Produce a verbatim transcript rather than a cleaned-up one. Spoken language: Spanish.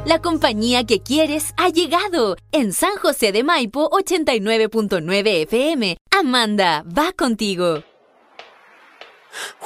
La compañía que quieres ha llegado. En San José de Maipo, ochenta y nueve punto nueve F M. Amanda va contigo.